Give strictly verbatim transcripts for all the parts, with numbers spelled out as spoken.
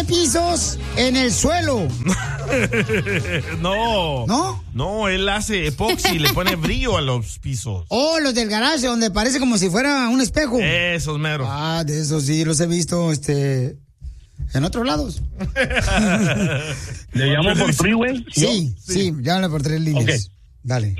pisos en el suelo. No. ¿No? No, él hace epoxi y le pone brillo a los pisos. Oh, los del garage, donde parece como si fuera un espejo. Esos meros. Ah, de esos sí, los he visto, este... en otros lados. ¿Le llamo por freeway? Sí, sí, sí, llámale por tres líneas. Okay. Dale.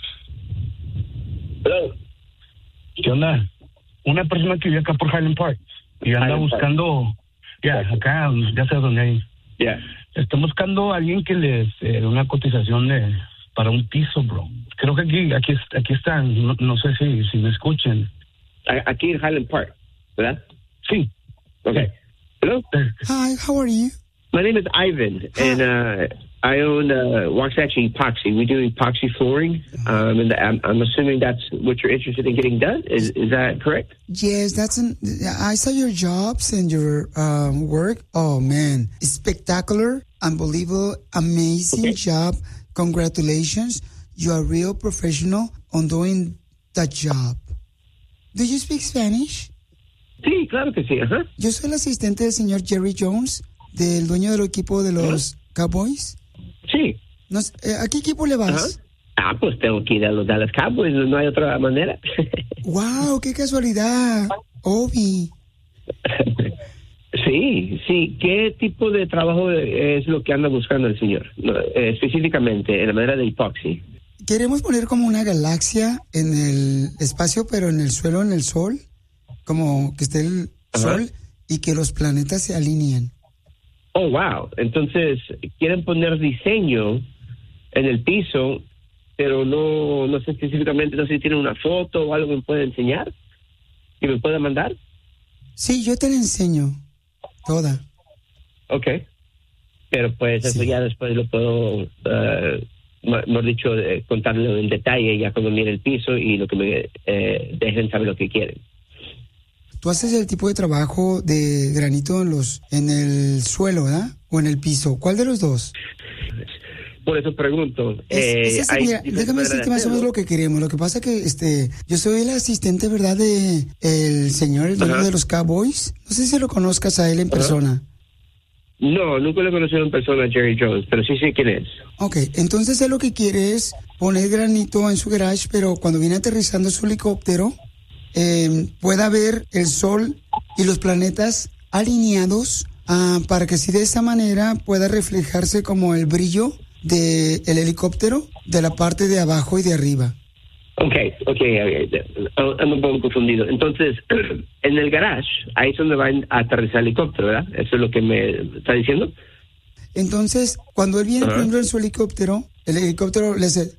Hello. ¿Qué onda? Una persona que vive acá por Highland Park y anda Highland buscando, ya, yeah, acá, ya sé dónde hay. Ya. Yeah. Está buscando a alguien que les dé eh, una cotización de para un piso, bro. Creo que aquí, aquí, aquí están, no, no sé si, si me escuchen. Aquí en Highland Park, ¿verdad? Sí. Okay. Hello. Hi, how are you? My name is Ivan, Hi. and uh, I own uh, Waxahachie Epoxy. We do epoxy flooring, um, and I'm, I'm assuming that's what you're interested in getting done. Is is that correct? Yes, that's an. I saw your jobs and your um, work. Oh man, it's spectacular, unbelievable, amazing okay. job. Congratulations, you are a real professional on doing that job. Do you speak Spanish? Sí, claro que sí. Ajá. Yo soy el asistente del señor Jerry Jones, del dueño del equipo de los ¿Ah? Cowboys. Sí. Nos, eh, ¿A qué equipo le vas? Ajá. Ah, pues tengo que ir a los Dallas Cowboys, no hay otra manera. ¡Wow! ¡Qué casualidad! Obi. Sí, sí. ¿Qué tipo de trabajo es lo que anda buscando el señor? Eh, específicamente, en la manera de epoxi. Queremos poner como una galaxia en el espacio, pero en el suelo, en el sol. Como que esté el Ajá. sol y que los planetas se alineen. Oh, wow. Entonces, quieren poner diseño en el piso, pero no, no sé específicamente, no sé si tienen una foto o algo que me puede enseñar, que me pueda mandar. Sí, yo te la enseño, toda. Ok. Pero pues eso sí. ya después lo puedo, uh, mejor dicho, eh, contarle en detalle ya cuando mire el piso y lo que me eh, dejen saber lo que quieren. Tú haces el tipo de trabajo de granito en los en el suelo, ¿verdad? O en el piso. ¿Cuál de los dos? Por eso pregunto. Es, eh, es ese, mira, déjame decirte más o menos lo que queremos. Lo que pasa que este, yo soy el asistente, ¿verdad? De el señor, el dueño de los Cowboys. No sé si lo conozcas a él en Ajá. persona. No, nunca lo he conocido en persona, Jerry Jones, pero sí sé quién es. Ok, entonces él lo que quiere es poner granito en su garage, pero cuando viene aterrizando su helicóptero, Eh, pueda ver el sol y los planetas alineados uh, para que así de esa manera pueda reflejarse como el brillo del de helicóptero de la parte de abajo y de arriba. Ok, ok, okay. Ando un poco confundido. Entonces, en el garage, ahí es donde va a aterrizar el helicóptero, ¿verdad? ¿Eso es lo que me está diciendo? Entonces, cuando él viene, uh-huh. por ejemplo, en su helicóptero, el helicóptero le hace...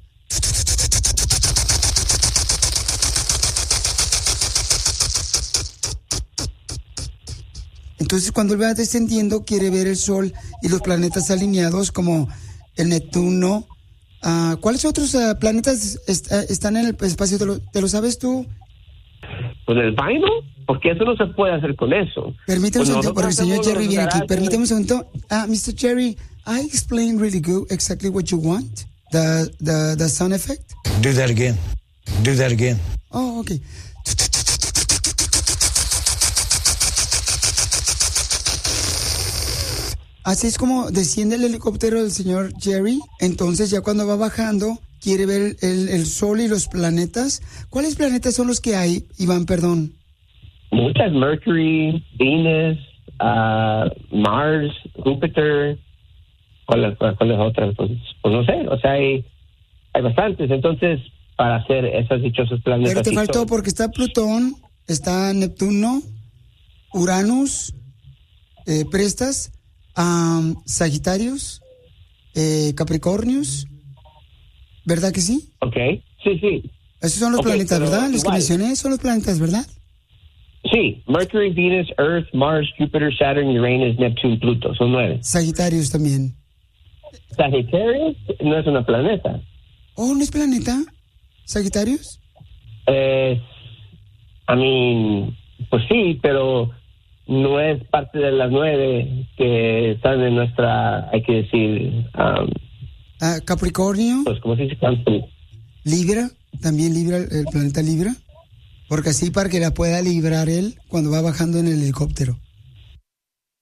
Entonces, cuando él va descendiendo, quiere ver el Sol y los planetas alineados como el Neptuno. Uh, ¿Cuáles otros uh, planetas est- uh, están en el espacio? ¿Te lo, ¿Te lo sabes tú? ¿Con el vaino? Porque eso no se puede hacer con eso. Permíteme un segundo, porque el señor Jerry viene aquí. Permíteme un segundo. Uh, mister Jerry, I explained really good exactly what you want. The, the, the sound effect. Do that again. Do that again. Oh, okay. Así es como desciende el helicóptero del señor Jerry. Entonces ya cuando va bajando, quiere ver el, el sol y los planetas. ¿Cuáles planetas son los que hay, Iván, perdón? Muchas. Mercury, Venus, uh, Mars, Júpiter. ¿Cuáles cuál otras? Pues, pues no sé, o sea, hay, hay bastantes. Entonces, para hacer esos dichosos planetas... Pero te faltó son... porque está Plutón, está Neptuno, Uranus, eh, Prestas... Um, Sagitarios, eh, Capricornios, ¿verdad que sí? Ok, sí, sí. Esos son los okay, planetas, ¿verdad? Los igual. que mencioné son los planetas, ¿verdad? Sí, Mercury, Venus, Earth, Mars, Júpiter, Saturn, Uranus, Neptuno, Pluto, son nueve. Sagitarios también. Sagitarios no es una planeta. Oh, ¿no es planeta? ¿Sagitarios? Eh, I mean, pues sí, pero... no es parte de las nueve que están en nuestra, hay que decir... Um, uh, Capricornio. Pues, ¿cómo se dice? Capricornio. Libra, también Libra, el planeta Libra. Porque así para que la pueda librar él cuando va bajando en el helicóptero.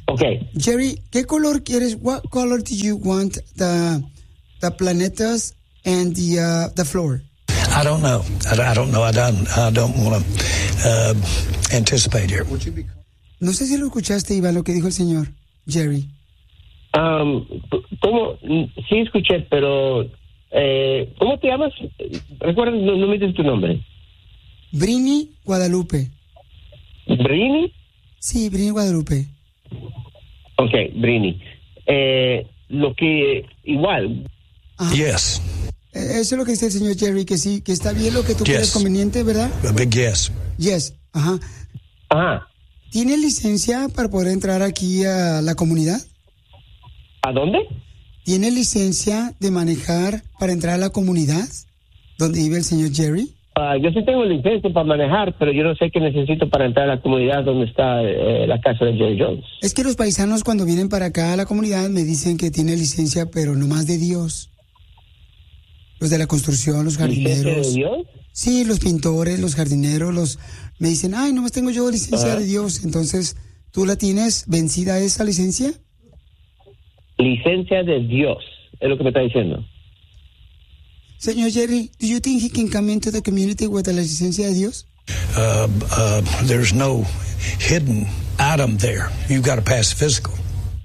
Okay. Jerry, ¿qué color quieres? What color do you want the the planetas and the uh, the floor? I don't know. I, I don't know. I don't. I don't want to uh, anticipate here. No sé si lo escuchaste, Iván, lo que dijo el señor Jerry. Um, ¿Cómo? Sí escuché, pero eh, ¿cómo te llamas? Recuerda, no, no me dices tu nombre. Brini Guadalupe. ¿Brini? Sí, Brini Guadalupe. Ok, Brini. Eh, lo que igual. Ajá. Yes. Eh, Eso es lo que dice el señor Jerry, que sí, que está bien lo que tú Yes. crees conveniente, ¿verdad? A big yes. Yes, ajá. Ajá. ¿Tiene licencia para poder entrar aquí a la comunidad? ¿A dónde? ¿Tiene licencia de manejar para entrar a la comunidad donde vive el señor Jerry? Uh, yo sí tengo licencia para manejar, pero yo no sé qué necesito para entrar a la comunidad donde está eh, la casa de Jerry Jones. Es que los paisanos cuando vienen para acá a la comunidad me dicen que tiene licencia, pero no más de Dios. Los de la construcción, los jardineros. ¿Licencia de Dios? Sí, los pintores, los jardineros, los me dicen, ay, nomás tengo yo licencia Ajá. de Dios. Entonces, ¿tú la tienes vencida esa licencia? Licencia de Dios, es lo que me está diciendo. Señor Jerry, do you think he can come into the community with la licencia de Dios? Uh, uh, there's no hidden item there. You've got to pass the physical.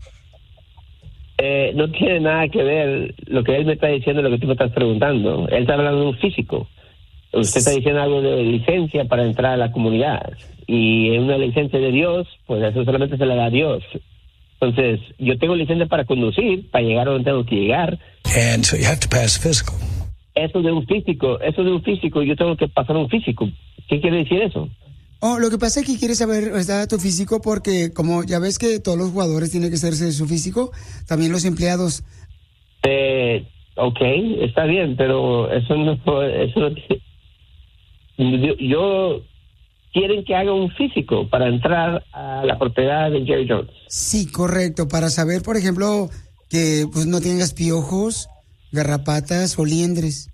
Eh, no tiene nada que ver lo que él me está diciendo, lo que tú me estás preguntando. Él está hablando de un físico. Usted está diciendo algo de licencia para entrar a la comunidad. Y en una licencia de Dios, pues eso solamente se le da a Dios. Entonces, yo tengo licencia para conducir, para llegar a donde tengo que llegar. And so you have to pass the physical. Eso de un físico, eso de un físico, yo tengo que pasar un físico. ¿Qué quiere decir eso? Oh, lo que pasa es que quieres saber está tu físico porque como ya ves que todos los jugadores tienen que hacerse su físico, también los empleados. Eh, ok, está bien, pero eso no, eso no yo, yo quieren que haga un físico para entrar a la propiedad de Jerry Jones. Sí, correcto, para saber, por ejemplo, que pues no tengas piojos, garrapatas o liendres.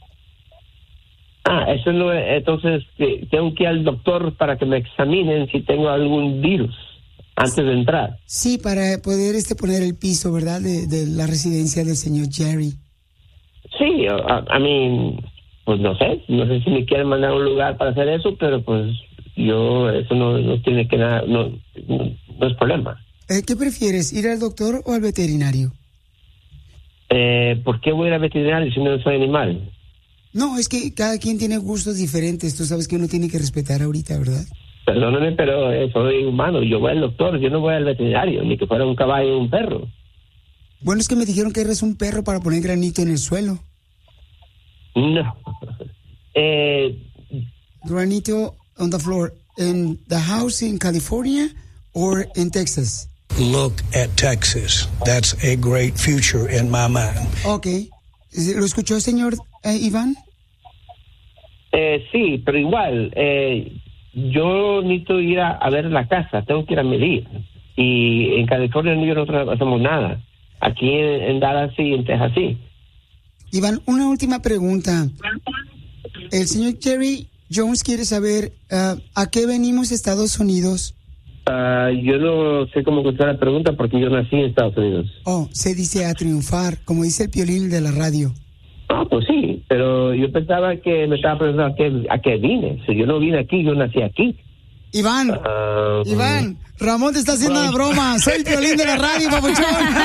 Ah, eso no es, entonces eh, tengo que ir al doctor para que me examinen si tengo algún virus antes de entrar. Sí, para poder este poner el piso, ¿verdad? De, de la residencia del señor Jerry. Sí, a, a mí, pues no sé, no sé si me quieren mandar a un lugar para hacer eso, pero pues yo, eso no, no tiene que nada, no, no, no es problema. Eh, ¿Qué prefieres, ir al doctor o al veterinario? Eh, ¿Por qué voy a ir al veterinario si no soy animal? No, es que cada quien tiene gustos diferentes. Tú sabes que uno tiene que respetar ahorita, ¿verdad? Perdóname, pero eh, soy humano. Yo voy al doctor, yo no voy al veterinario, ni que fuera un caballo o un perro. Bueno, es que me dijeron que eres un perro para poner granito en el suelo. No. Eh, Granito on the floor. In the house in California or in Texas? Look at Texas. That's a great future in my mind. Okay. ¿Lo escuchó, señor eh, Iván? eh, sí, pero igual, eh, yo necesito ir a, a ver la casa, tengo que ir a medir. Y en California no no hacemos nada. Aquí en, en Dallas sí, en Texas sí. Iván, una última pregunta. El señor Jerry Jones quiere saber uh, ¿a qué venimos Estados Unidos? Uh, yo no sé cómo contestar la pregunta porque yo nací en Estados Unidos. Oh, se dice a triunfar, como dice el Piolín de la radio. Ah, pues sí, pero yo pensaba que me estaba preguntando a qué, a qué vine. Si yo no vine aquí, yo nací aquí. Iván, uh, Iván, Ramón te está haciendo una broma. Soy el Piolín de la radio, papuchón.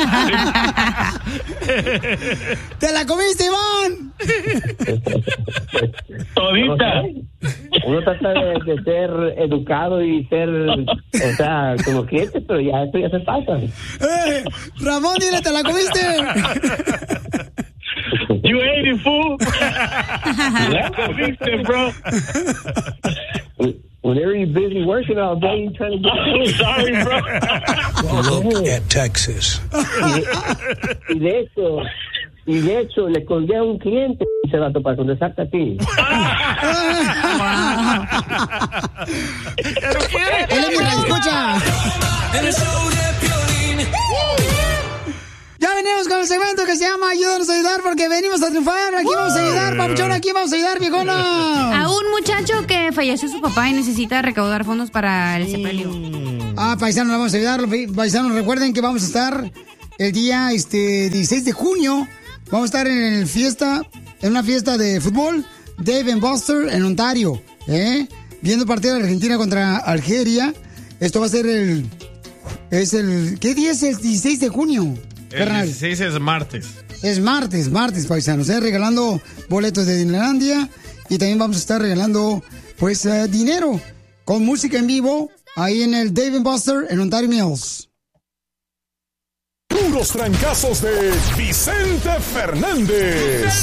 ¡Te la comiste, Iván! Todita. Uno trata de, de ser educado y ser, o sea, como cliente, pero ya esto ya se pasa. Eh, Ramón, dile, ¿te la comiste? You ate it, fool. Yeah. Comiste, bro. Whenever you're busy working all day, you're trying to get... I'm sorry, bro. Look at Texas. Y de, y de hecho, y de hecho, le colgué a un cliente y se va a topar con desarte a ti. Él es mi escucha. Ya venimos con el segmento que se llama Ayúdanos a ayudar porque venimos a triunfar. Aquí vamos a ayudar, papuchón, aquí vamos a ayudar, viejona. A un muchacho que falleció su papá y necesita recaudar fondos para el sepelio. Ah, paisanos, vamos a ayudar. Paisanos, recuerden que vamos a estar el día este, dieciséis de junio. Vamos a estar en el fiesta, en una fiesta de fútbol, Dave and Buster en Ontario, ¿eh? Viendo partido de Argentina contra Algeria. Esto va a ser el... Es el... ¿Qué día es el dieciséis de junio? El dieciséis es martes. Es martes, martes, paisanos, ¿eh? Regalando boletos de Disneylandia. Y también vamos a estar regalando, pues, uh, dinero con música en vivo ahí en el Dave and Buster en Ontario Mills. Puros trancazos de Vicente Fernández.